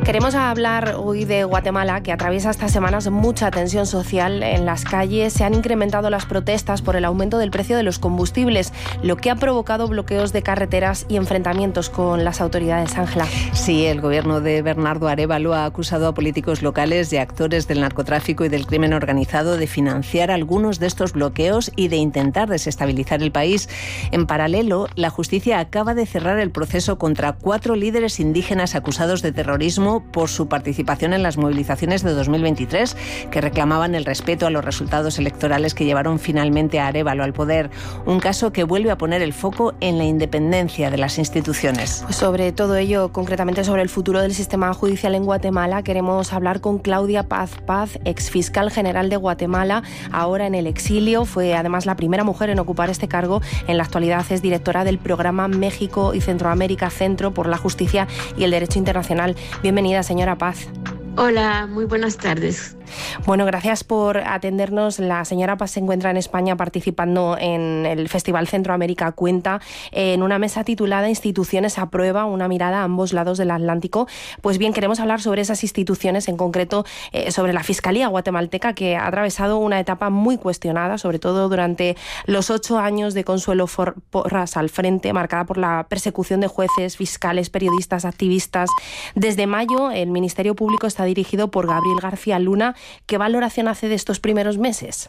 Queremos hablar hoy de Guatemala, que atraviesa estas semanas mucha tensión social en las calles. Se han incrementado las protestas por el aumento del precio de los combustibles, lo que ha provocado bloqueos de carreteras y enfrentamientos con las autoridades. Ángela. Sí, el gobierno de Bernardo Arévalo ha acusado a políticos locales y actores del narcotráfico y del crimen organizado de financiar algunos de estos bloqueos y de intentar desestabilizar el país. En paralelo, la justicia acaba de cerrar el proceso contra 4 líderes indígenas acusados de terrorismo por su participación en las movilizaciones de 2023, que reclamaban el respeto a los resultados electorales que llevaron finalmente a Arévalo al poder. Un caso que vuelve a poner el foco en la independencia de las instituciones. Pues sobre todo ello, concretamente sobre el futuro del sistema judicial en Guatemala, queremos hablar con Claudia Paz Paz, exfiscal general de Guatemala, ahora en el exilio. Fue además la primera mujer en ocupar este cargo. En la actualidad es directora del programa México y Centroamérica Centro por la Justicia y el Derecho Internacional. Bienvenida, señora Paz. Hola, muy buenas tardes. Bueno, gracias por atendernos. La señora Paz se encuentra en España participando en el Festival Centroamérica Cuenta en una mesa titulada Instituciones a prueba, una mirada a ambos lados del Atlántico. Pues bien, queremos hablar sobre esas instituciones, en concreto sobre la Fiscalía guatemalteca, que ha atravesado una etapa muy cuestionada, sobre todo durante los 8 años de Consuelo Porras al frente, marcada por la persecución de jueces, fiscales, periodistas, activistas. Desde mayo, el Ministerio Público está dirigido por Gabriel García Luna. ¿Qué valoración hace de estos primeros meses?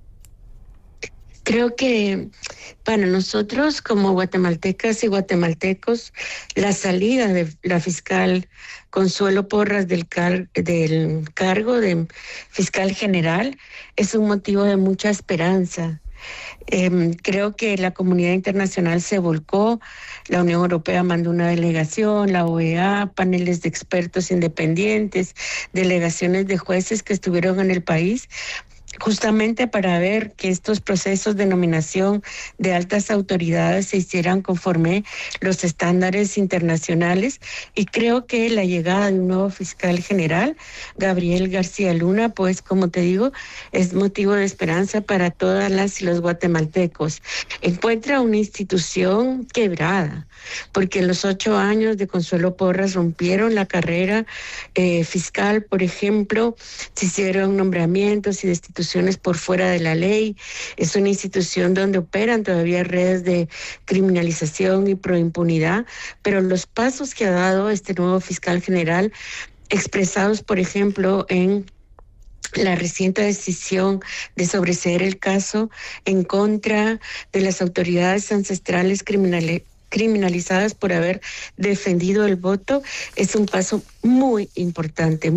Creo que para nosotros como guatemaltecas y guatemaltecos, la salida de la fiscal Consuelo Porras del cargo de fiscal general es un motivo de mucha esperanza. Creo que la comunidad internacional se volcó, la Unión Europea mandó una delegación, la OEA, paneles de expertos independientes, delegaciones de jueces que estuvieron en el país, justamente para ver que estos procesos de nominación de altas autoridades se hicieran conforme los estándares internacionales. Y creo que la llegada de un nuevo fiscal general, Gabriel García Luna, pues como te digo, es motivo de esperanza para todas las y los guatemaltecos. Encuentra una institución quebrada, porque en los 8 años de Consuelo Porras rompieron la carrera fiscal, por ejemplo, se hicieron nombramientos y destituciones por fuera de la ley. Es una institución donde operan todavía redes de criminalización y proimpunidad, pero los pasos que ha dado este nuevo fiscal general, expresados, por ejemplo, en la reciente decisión de sobreseer el caso en contra de las autoridades ancestrales criminalizadas por haber defendido el voto, es un paso muy importante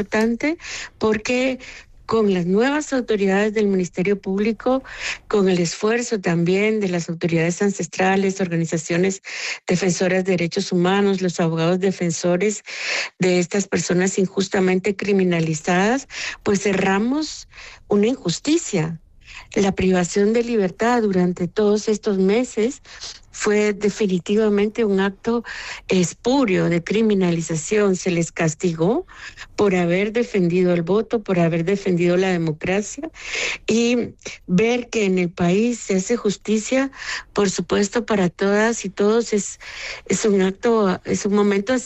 porque con las nuevas autoridades del Ministerio Público, con el esfuerzo también de las autoridades ancestrales, organizaciones defensoras de derechos humanos, los abogados defensores de estas personas injustamente criminalizadas, pues cerramos una injusticia. La privación de libertad durante todos estos meses fue definitivamente un acto espurio de criminalización. Se les castigó por haber defendido el voto, por haber defendido la democracia, y ver que en el país se hace justicia, por supuesto, para todas y todos, es un acto, es un momento